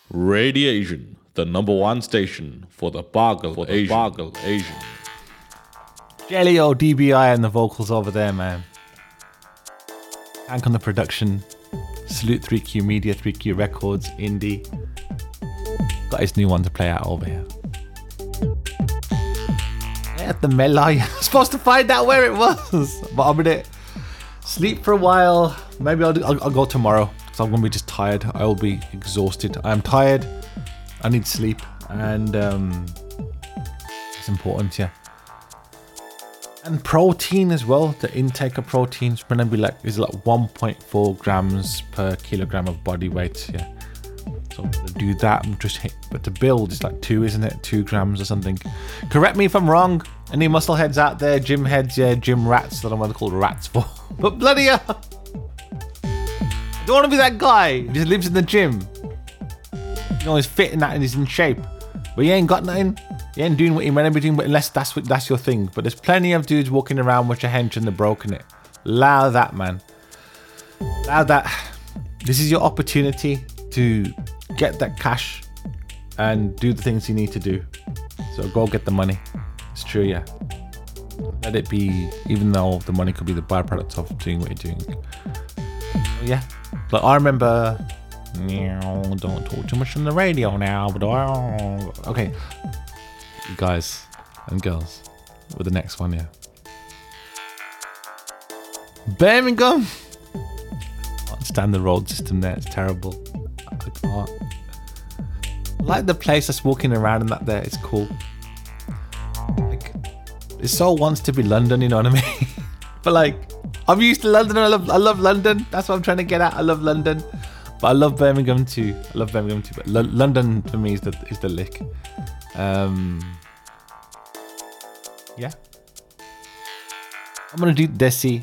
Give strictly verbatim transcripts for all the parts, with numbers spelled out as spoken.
Radiation, the number one station for the Bargle for the Asian. Bargle Asian. Jelly-O, D B I and the vocals over there, man. Hank on the production. Salute three Q Media, three Q Records, Indie. Got his new one to play out over here. Yeah, the Melai. I was supposed to find out where it was, but I'm gonna sleep for a while. Maybe I'll, do, I'll, I'll go tomorrow because I'm gonna be just tired. I will be exhausted. I'm tired. I need sleep, and um, it's important, yeah. And protein as well. The intake of protein is gonna be like is like one point four grams per kilogram of body weight. Yeah. So I'm gonna do that. I'm just hit, but the build is like two, isn't it? Two grams or something. Correct me if I'm wrong. Any muscle heads out there? Gym heads, yeah, gym rats. I don't know what they're called rats for. But bloody hell, I don't want to be that guy who just lives in the gym. You know, he's fit in that and he's in shape, but he ain't got nothing. You ain't doing what you're meant to be doing, but unless that's what that's your thing. But there's plenty of dudes walking around with your hench and they're broken it. Allow that, man. Allow that. This is your opportunity to get that cash and do the things you need to do. So go get the money. It's true, yeah. Let it be, even though the money could be the byproduct of doing what you're doing. Yeah. Like I remember, don't talk too much on the radio now, but okay. You guys and girls with the next one, yeah. Birmingham. I can't stand the road system there. It's terrible. I can't. I like the place that's walking around and that there. It's cool. Like, it so wants to be London, you know what I mean? But like, I'm used to London. I love, I love London. That's what I'm trying to get at. I love London, but I love Birmingham too. I love Birmingham too. But L- London for me is the is the lick. Um, yeah. I'm gonna do Desi,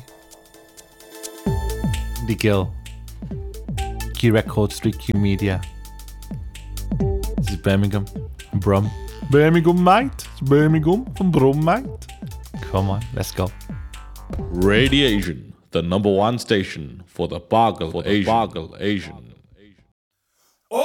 The Gill, Q Records, three Q Media. This is Birmingham, Brum. Birmingham, mate. It's Birmingham from Brum, mate. Come on, let's go. Radiation, the number one station for the Bargle for the Asian. Bargle Asian.